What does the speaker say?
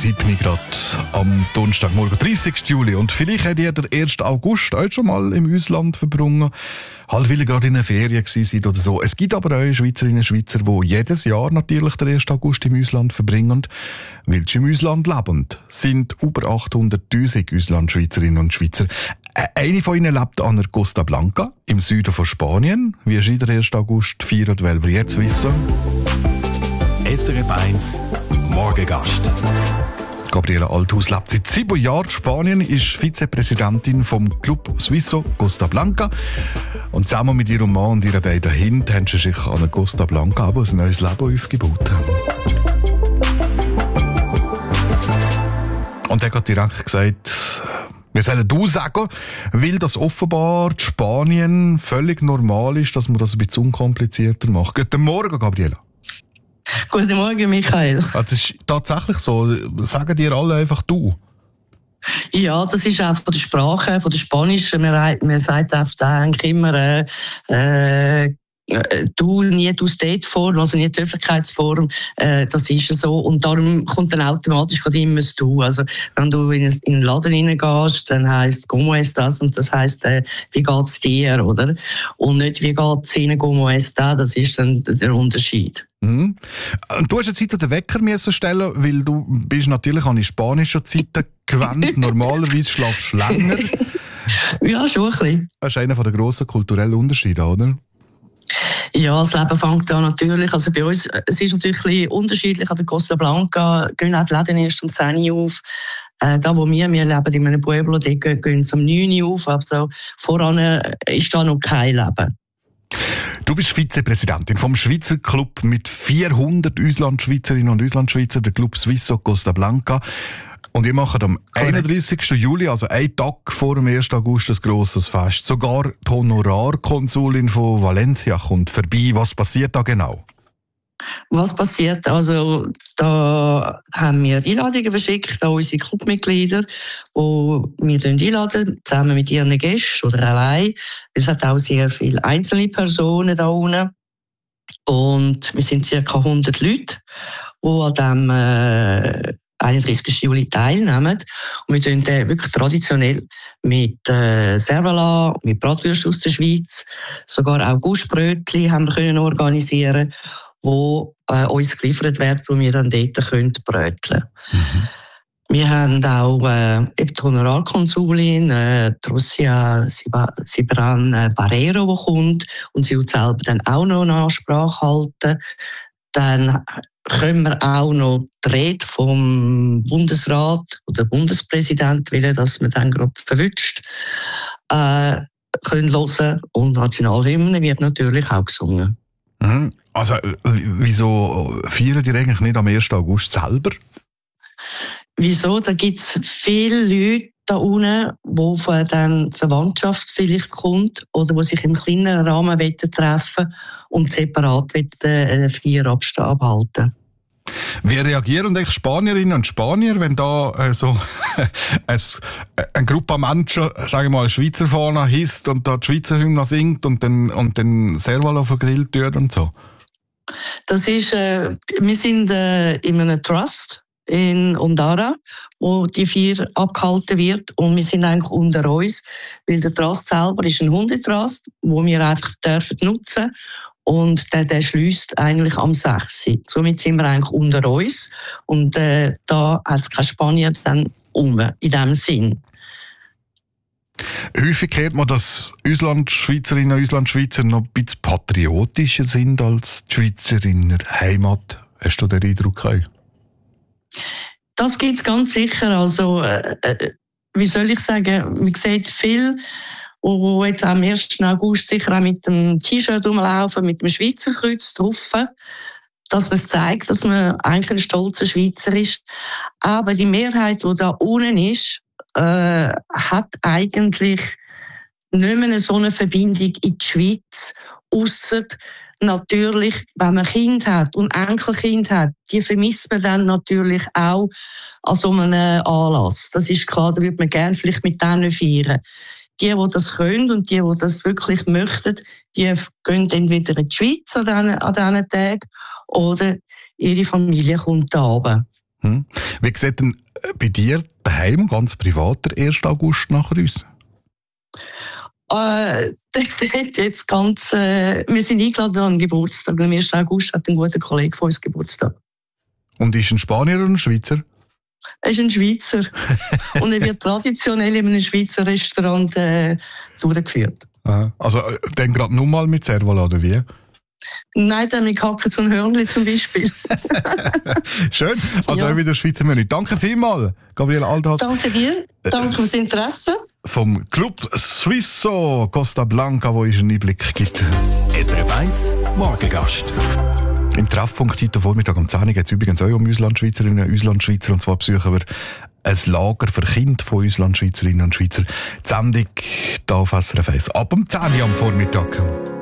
7 gerade am Donnerstagmorgen, 30. Juli. Und vielleicht hat ihr den 1. August auch schon mal im Ausland verbrungen. Halt, weil ihr gerade in einer Ferien seid oder so. Es gibt aber auch Schweizerinnen und Schweizer, die jedes Jahr natürlich den 1. August im Ausland verbringen. Weil sie im Ausland leben, sind über 800'000 Auslandschweizerinnen und Schweizer. Eine von ihnen lebt an der Costa Blanca im Süden von Spanien. Wie ist der 1. August feiert, wollen wir jetzt wissen. SRF 1 Morgengast. Gabriela Althaus lebt seit 7 Jahren in Spanien, ist Vizepräsidentin vom Club Suisso Costa Blanca. Und zusammen mit ihrem Mann und ihren beiden Kindern haben sie sich an der Costa Blanca aber ein neues Leben aufgebaut. Und er hat direkt gesagt, wir sollen du sagen, weil das offenbar in Spanien völlig normal ist, dass man das ein bisschen unkomplizierter macht. Guten Morgen, Gabriela. Guten Morgen, Michael. Das ist tatsächlich so. Sagen dir alle einfach du? Ja, das ist auch von der Sprache, von der Spanischen. Man sagt eigentlich immer du, nie du State-Form, also nie die Höflichkeitsform. Das ist so. Und darum kommt dann automatisch immer das Du. Also, wenn du in einen Laden reingehst, dann heisst «Como estás?» und das heisst «Wie geht's dir?» oder? Und nicht «Wie geht's Ihnen? Como está?» Das ist dann der Unterschied. Mhm. Du hast jetzt heute den Wecker müssen stellen, weil du bist natürlich an die spanischen Zeiten gewöhnt. Normalerweise schlafst du länger. Ja, schon ein bisschen. Das ist einer der grossen kulturellen Unterschiede, oder? Ja, das Leben fängt an natürlich. Also bei uns, es ist natürlich ein bisschen unterschiedlich. An der Costa Blanca gehen auch die Läden erst um 10 Uhr auf. Da wo wir leben in einem Pueblo, die gehen um 9 Uhr auf. Aber da voran ist da noch kein Leben. Du bist Vizepräsidentin vom Schweizer Club mit 400 Auslandschweizerinnen und Auslandschweizer, der Club Suisso Costa Blanca. Und ihr macht am 31. Juli, also einen Tag vor dem 1. August, ein grosses Fest. Sogar die Honorarkonsulin von Valencia kommt vorbei. Was passiert da genau? Was passiert? Also, da haben wir Einladungen verschickt an unsere Clubmitglieder, wo wir einladen, zusammen mit ihren Gästen oder allein. Es hat auch sehr viele einzelne Personen da unten. Und wir sind ca. 100 Leute, die an dem 31. Juli teilnehmen. Und wir tun wirklich traditionell mit Servala, mit Bratwürst aus der Schweiz, sogar auch Guschbrötchen haben wir können organisieren, wo uns geliefert wird, wo wir dann dort bröteln können. Mhm. Wir haben auch die Honorarkonsulin, Russia Sibran Barrero, die kommt und sie wird selber dann auch noch eine Ansprache halten. Dann können wir auch noch die Rede vom Bundesrat oder Bundespräsident, weil das man dann gerade verwünscht, können hören. Und Nationalhymne wird natürlich auch gesungen. Mhm. Also, wieso feiern die eigentlich nicht am 1. August selber? Wieso? Da gibt es viele Leute da unten, wo von der Verwandtschaft vielleicht kommt oder wo sich im kleineren Rahmen treffen und separat eine Feier abhalten. Wie reagieren eigentlich Spanierinnen und Spanier, wenn da eine Gruppe Menschen, sagen wir mal, Schweizer Fahne hisst und da die Schweizer Hymne singt und dann Servala vergrillt wird und so? Das ist, wir sind in einem Trust in Ondara, wo die Feier abgehalten wird. Und wir sind eigentlich unter uns, weil der Trust selber ist ein Hundetrust, wo wir einfach dürfen nutzen. Und der schliesst eigentlich am 6. Somit sind wir eigentlich unter uns. Und da hat es kein Spanier dann in diesem Sinn. Häufig hört man, dass Auslandschweizerinnen und Auslandschweizer noch ein bisschen patriotischer sind als die Schweizer in der Heimat. Hast du den Eindruck gehabt? Das gibt es ganz sicher. Also, wie soll ich sagen, man sieht viel, wo jetzt am 1. August sicher auch mit dem T-Shirt rumlaufen, mit dem Schweizer Kreuz drauf, dass man zeigt, dass man eigentlich ein stolzer Schweizer ist. Aber die Mehrheit, die da unten ist, hat eigentlich nicht mehr so eine Verbindung in die Schweiz, ausser natürlich, wenn man Kind hat und Enkelkind hat, die vermisst man dann natürlich auch an so einem Anlass. Das ist klar, da würde man gerne vielleicht mit denen feiern. Die das können und die das wirklich möchten, die gehen entweder in die Schweiz an diesen Tagen oder ihre Familie kommt da runter. Wie sieht denn bei dir daheim ganz privat der 1. August nachher aus? Der sieht jetzt ganz... wir sind eingeladen an den Geburtstag. Am 1. August hat ein guter Kollege von uns Geburtstag. Und ist ein Spanier oder ein Schweizer? Er ist ein Schweizer. Und er wird traditionell in einem Schweizer Restaurant durchgeführt. Aha. Also dann gerade nur mal mit Servola, oder wie? Nein, dann mit Hacken zum Hörnli zum Beispiel. Schön. Also auch wieder Schweizer Menü. Danke vielmals, Gabriele Althaus. Danke dir. Danke fürs Interesse. Vom Club Suisso Costa Blanca, wo es einen Einblick gibt. SRF 1 Morgengast. Im Treffpunkt heute Vormittag um 10 Uhr geht es übrigens auch um Auslandschweizerinnen und Auslandschweizer. Und zwar besuchen wir ein Lager für Kinder von Auslandschweizerinnen und Schweizer. Die Sendung hier auf SRF 1 ab um 10 Uhr am Vormittag.